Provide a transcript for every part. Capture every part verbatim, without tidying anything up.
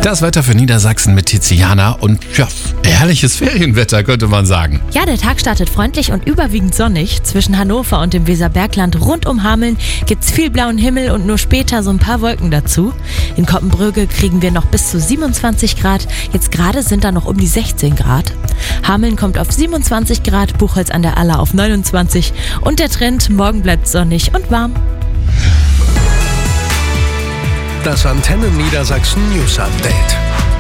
Das Wetter für Niedersachsen mit Tiziana und ja, herrliches Ferienwetter, könnte man sagen. Ja, der Tag startet freundlich und überwiegend sonnig. Zwischen Hannover und dem Weserbergland rund um Hameln gibt's viel blauen Himmel und nur später so ein paar Wolken dazu. In Koppenbrügge kriegen wir noch bis zu siebenundzwanzig Grad. Jetzt gerade sind da noch um die sechzehn Grad. Hameln kommt auf siebenundzwanzig Grad, Buchholz an der Aller auf neunundzwanzig. Und der Trend, morgen bleibt sonnig und warm. Das Antenne Niedersachsen News Update.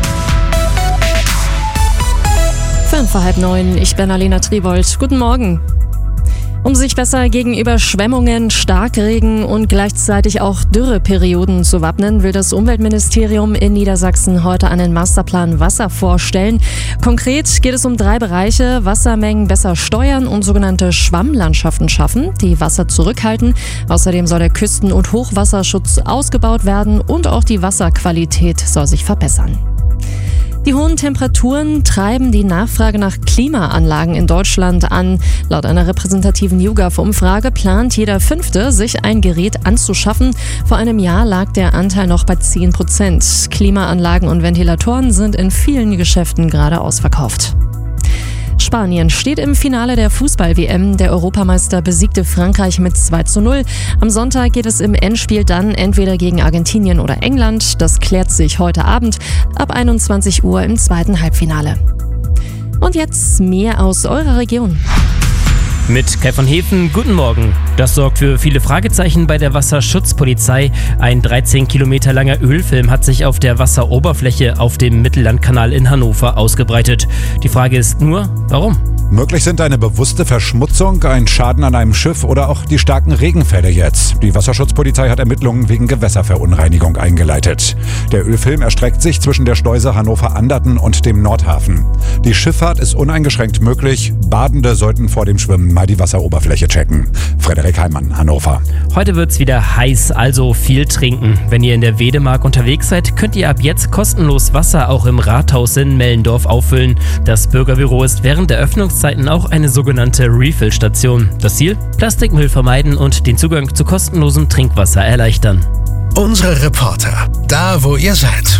Fünf vor halb neun, ich bin Alena Tribold. Guten Morgen. Um sich besser gegen Überschwemmungen, Starkregen und gleichzeitig auch Dürreperioden zu wappnen, will das Umweltministerium in Niedersachsen heute einen Masterplan Wasser vorstellen. Konkret geht es um drei Bereiche: Wassermengen besser steuern und sogenannte Schwammlandschaften schaffen, die Wasser zurückhalten. Außerdem soll der Küsten- und Hochwasserschutz ausgebaut werden und auch die Wasserqualität soll sich verbessern. Die hohen Temperaturen treiben die Nachfrage nach Klimaanlagen in Deutschland an. Laut einer repräsentativen YouGov-Umfrage plant jeder Fünfte, sich ein Gerät anzuschaffen. Vor einem Jahr lag der Anteil noch bei zehn Prozent. Klimaanlagen und Ventilatoren sind in vielen Geschäften gerade ausverkauft. Spanien steht im Finale der Fußball-W M. Der Europameister besiegte Frankreich mit zwei zu null. Am Sonntag geht es im Endspiel dann entweder gegen Argentinien oder England. Das klärt sich heute Abend ab einundzwanzig Uhr im zweiten Halbfinale. Und jetzt mehr aus eurer Region. Mit Kai von Hefen, guten Morgen. Das sorgt für viele Fragezeichen bei der Wasserschutzpolizei. Ein dreizehn Kilometer langer Ölfilm hat sich auf der Wasseroberfläche auf dem Mittellandkanal in Hannover ausgebreitet. Die Frage ist nur, warum? Möglich sind eine bewusste Verschmutzung, ein Schaden an einem Schiff oder auch die starken Regenfälle jetzt. Die Wasserschutzpolizei hat Ermittlungen wegen Gewässerverunreinigung eingeleitet. Der Ölfilm erstreckt sich zwischen der Schleuse Hannover-Anderten und dem Nordhafen. Die Schifffahrt ist uneingeschränkt möglich. Badende sollten vor dem Schwimmen mal die Wasseroberfläche checken. Frederik Heimann, Hannover. Heute wird's wieder heiß, also viel trinken. Wenn ihr in der Wedemark unterwegs seid, könnt ihr ab jetzt kostenlos Wasser auch im Rathaus in Mellendorf auffüllen. Das Bürgerbüro ist während der Öffnungszeiten auch eine sogenannte Refill-Station. Das Ziel? Plastikmüll vermeiden und den Zugang zu kostenlosem Trinkwasser erleichtern. Unsere Reporter, da wo ihr seid.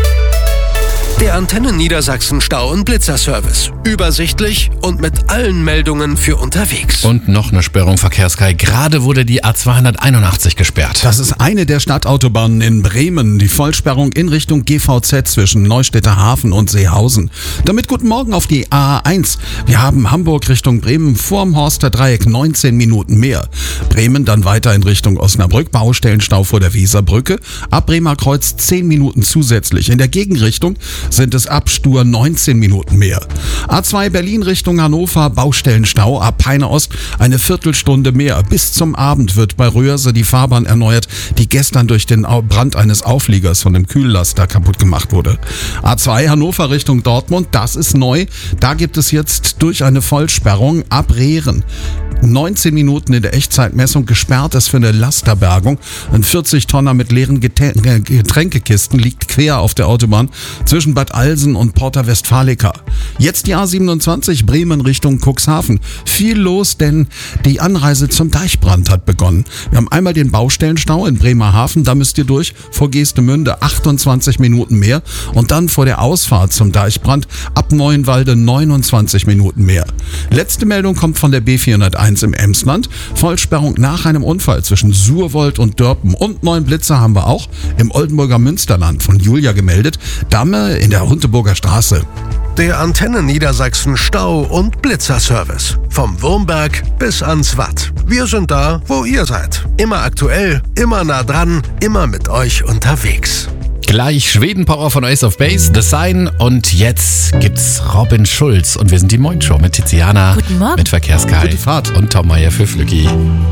Der Antenne Niedersachsen Stau- und Blitzerservice. Übersichtlich und mit allen Meldungen für unterwegs. Und noch eine Sperrung, Verkehrssky. Gerade wurde die A zweihunderteinundachtzig gesperrt. Das ist eine der Stadtautobahnen in Bremen. Die Vollsperrung in Richtung G V Z zwischen Neustädter Hafen und Seehausen. Damit guten Morgen auf die A eins. Wir haben Hamburg Richtung Bremen vorm Horster Dreieck neunzehn Minuten mehr. Bremen dann weiter in Richtung Osnabrück. Baustellenstau vor der Weserbrücke. Ab Bremer Kreuz zehn Minuten zusätzlich. In der Gegenrichtung sind es ab Stur neunzehn Minuten mehr. A zwei Berlin Richtung Hannover, Baustellenstau ab Peine Ost eine Viertelstunde mehr. Bis zum Abend wird bei Röhrse die Fahrbahn erneuert, die gestern durch den Brand eines Aufliegers von dem Kühllaster kaputt gemacht wurde. A zwei Hannover Richtung Dortmund, das ist neu. Da gibt es jetzt durch eine Vollsperrung ab Rehren neunzehn Minuten in der Echtzeitmessung gesperrt ist für eine Lasterbergung. Ein vierzig Tonner mit leeren Getränkekisten liegt quer auf der Autobahn zwischen Bad Alsen und Porta Westfalica. Jetzt die A siebenundzwanzig Bremen Richtung Cuxhaven. Viel los, denn die Anreise zum Deichbrand hat begonnen. Wir haben einmal den Baustellenstau in Bremerhaven, da müsst ihr durch, vor Geestemünde achtundzwanzig Minuten mehr und dann vor der Ausfahrt zum Deichbrand ab Neuenwalde neunundzwanzig Minuten mehr. Letzte Meldung kommt von der B vierhunderteins im Emsland. Vollsperrung nach einem Unfall zwischen Surwold und Dörpen. Und neun Blitzer haben wir auch im Oldenburger Münsterland von Julia gemeldet. Damme in der Hunteburger Straße. Der Antenne Niedersachsen Stau- und Blitzerservice. Vom Wurmberg bis ans Watt. Wir sind da, wo ihr seid. Immer aktuell, immer nah dran, immer mit euch unterwegs. Gleich Schweden-Power von Ace of Base, The Sign und jetzt gibt's Robin Schulz und wir sind die Moin Show mit Tiziana, Guten Morgen. mit Verkehrssky Gute Fahrt. und Tom Meyer für Flücki.